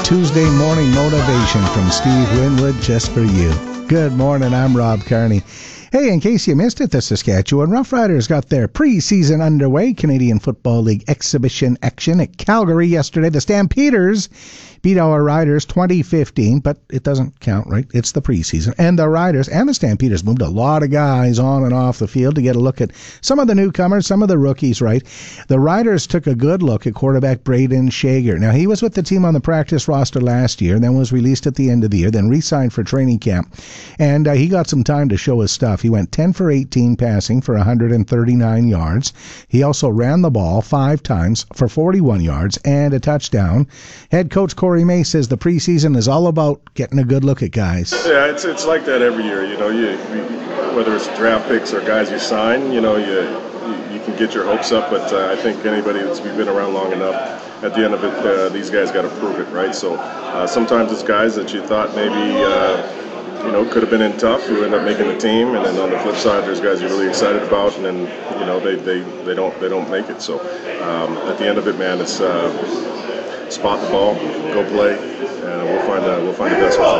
Tuesday morning motivation from Steve Winwood just for you. Good morning, I'm Rob Carney. Hey, in case you missed it, the Saskatchewan Roughriders got their pre-season underway. Canadian Football League exhibition action at Calgary yesterday. The Stampeders beat our Riders 20-15, but it doesn't count, right? It's the preseason. And the Riders and the Stampeders moved a lot of guys on and off the field to get a look at some of the newcomers, some of the rookies, right? The Riders took a good look at quarterback Braden Shager. Now, he was with the team on the practice roster last year, then was released at the end of the year, then re-signed for training camp. And he got some time to show his stuff. He went 10 for 18 passing for 139 yards. He also ran the ball 5 times for 41 yards and a touchdown. Head coach Corey May says the preseason is all about getting a good look at guys. Yeah, it's like that every year. You know, whether it's draft picks or guys you sign, you know, you can get your hopes up, but I think anybody that's been around long enough, at the end of it, these guys got to prove it, right? So sometimes it's guys that you thought maybe could have been in tough who end up making the team, and then on the flip side, there's guys you're really excited about, and then they don't make it. So at the end of it, man, it's spot the ball, go play, and we'll find the best one.